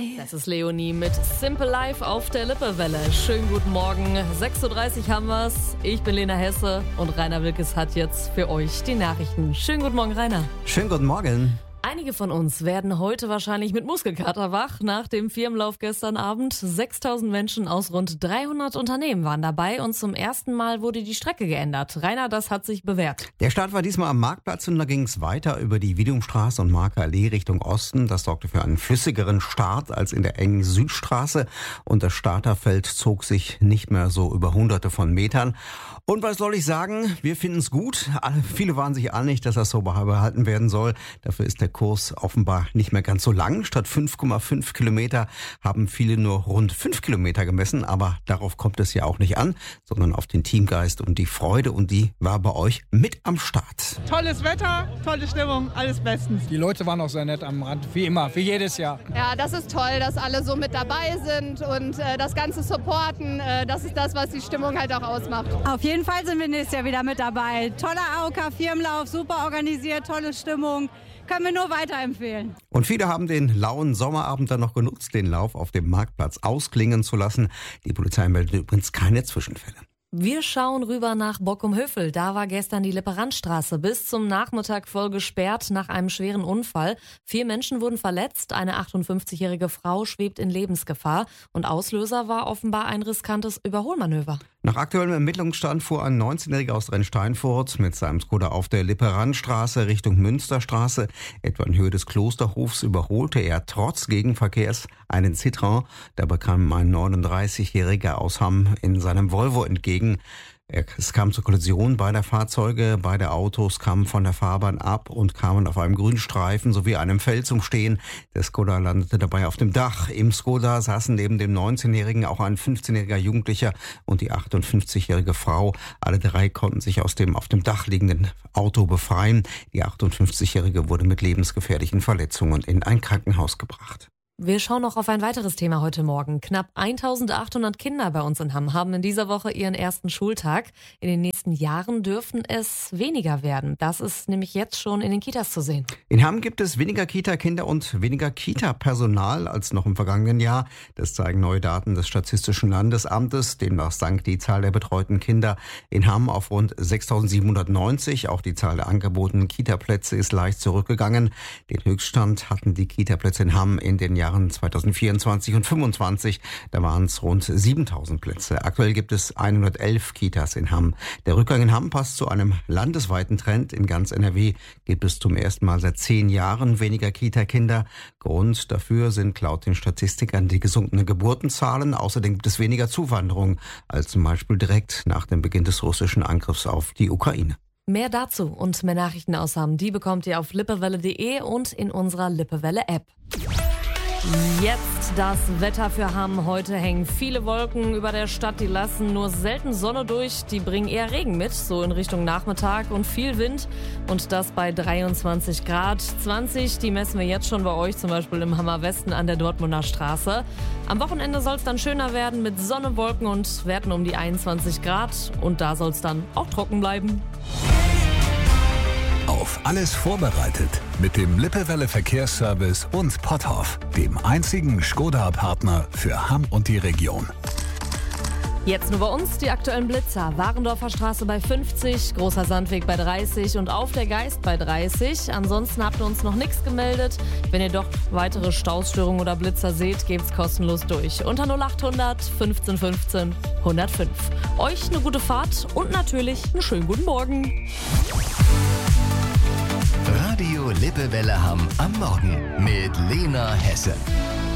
Das ist Leonie mit Simple Life auf der Lippewelle. Schönen guten Morgen. 6.30 Uhr haben wir's. Ich bin Lena Hesse und Rainer Wilkes hat jetzt für euch die Nachrichten. Schönen guten Morgen, Rainer. Schönen guten Morgen. Einige von uns werden heute wahrscheinlich mit Muskelkater wach nach dem Firmenlauf gestern Abend. 6.000 Menschen aus rund 300 Unternehmen waren dabei und zum ersten Mal wurde die Strecke geändert. Rainer, das hat sich bewährt. Der Start war diesmal am Marktplatz und da ging es weiter über die Widumstraße und Marker Allee Richtung Osten. Das sorgte für einen flüssigeren Start als in der engen Südstraße und das Starterfeld zog sich nicht mehr so über hunderte von Metern. Und was soll ich sagen? Wir finden es gut. Viele waren sich einig, dass das so beibehalten werden soll. Dafür ist der Kurs offenbar nicht mehr ganz so lang. Statt 5,5 Kilometer haben viele nur rund 5 Kilometer gemessen. Aber darauf kommt es ja auch nicht an, sondern auf den Teamgeist und die Freude. Und die war bei euch mit am Start. Tolles Wetter, tolle Stimmung, alles bestens. Die Leute waren auch sehr nett am Rand, wie immer, wie jedes Jahr. Ja, das ist toll, dass alle so mit dabei sind und das Ganze supporten. Das ist das, was die Stimmung halt auch ausmacht. Auf jeden Fall sind wir nächstes Jahr wieder mit dabei. Toller AOK-Firmenlauf, super organisiert, tolle Stimmung. Können wir nur weiterempfehlen. Und viele haben den lauen Sommerabend dann noch genutzt, den Lauf auf dem Marktplatz ausklingen zu lassen. Die Polizei meldet übrigens keine Zwischenfälle. Wir schauen rüber nach Bockum-Hövel. Da war gestern die Lippe-Randstraße bis zum Nachmittag voll gesperrt nach einem schweren Unfall. 4 Menschen wurden verletzt. Eine 58-jährige Frau schwebt in Lebensgefahr. Und Auslöser war offenbar ein riskantes Überholmanöver. Nach aktuellem Ermittlungsstand fuhr ein 19-Jähriger aus Rennsteinfurt mit seinem Skoda auf der Lippe-Randstraße Richtung Münsterstraße. Etwa in Höhe des Klosterhofs überholte er trotz Gegenverkehrs einen Citroën. Da bekam ein 39-Jähriger aus Hamm in seinem Volvo entgegen. Es kam zur Kollision beider Fahrzeuge. Beide Autos kamen von der Fahrbahn ab und kamen auf einem Grünstreifen sowie einem Feld zum Stehen. Der Skoda landete dabei auf dem Dach. Im Skoda saßen neben dem 19-Jährigen auch ein 15-jähriger Jugendlicher und die 58-jährige Frau. Alle 3 konnten sich aus dem auf dem Dach liegenden Auto befreien. Die 58-jährige wurde mit lebensgefährlichen Verletzungen in ein Krankenhaus gebracht. Wir schauen noch auf ein weiteres Thema heute Morgen. Knapp 1.800 Kinder bei uns in Hamm haben in dieser Woche ihren ersten Schultag. In den nächsten Jahren dürften es weniger werden. Das ist nämlich jetzt schon in den Kitas zu sehen. In Hamm gibt es weniger Kita-Kinder und weniger Kita-Personal als noch im vergangenen Jahr. Das zeigen neue Daten des Statistischen Landesamtes. Demnach sank die Zahl der betreuten Kinder in Hamm auf rund 6.790. Auch die Zahl der angebotenen Kita-Plätze ist leicht zurückgegangen. Den Höchststand hatten die Kita-Plätze in Hamm in den Jahren 2024 und 2025, da waren es rund 7.000 Plätze. Aktuell gibt es 111 Kitas in Hamm. Der Rückgang in Hamm passt zu einem landesweiten Trend. In ganz NRW gibt es zum ersten Mal seit 10 Jahren weniger Kita-Kinder. Grund dafür sind laut den Statistikern die gesunkenen Geburtenzahlen. Außerdem gibt es weniger Zuwanderung als zum Beispiel direkt nach dem Beginn des russischen Angriffs auf die Ukraine. Mehr dazu und mehr Nachrichten aus Hamm, die bekommt ihr auf lippewelle.de und in unserer Lippewelle-App. Jetzt das Wetter für Hamm. Heute hängen viele Wolken über der Stadt, die lassen nur selten Sonne durch. Die bringen eher Regen mit, so in Richtung Nachmittag und viel Wind. Und das bei 23 Grad. 20, die messen wir jetzt schon bei euch, zum Beispiel im Hammer Westen an der Dortmunder Straße. Am Wochenende soll es dann schöner werden mit Sonne, Wolken und Werten um die 21 Grad. Und da soll es dann auch trocken bleiben. Auf alles vorbereitet mit dem Lippewelle Verkehrsservice und Potthoff, dem einzigen Skoda-Partner für Hamm und die Region. Jetzt nur bei uns die aktuellen Blitzer. Warendorfer Straße bei 50, Großer Sandweg bei 30 und auf der Geist bei 30. Ansonsten habt ihr uns noch nichts gemeldet. Wenn ihr doch weitere Stausstörungen oder Blitzer seht, gebt's kostenlos durch. Unter 0800 15 15 105. Euch eine gute Fahrt und natürlich einen schönen guten Morgen. Radio Lippewelle Hamm am Morgen mit Lena Hesse.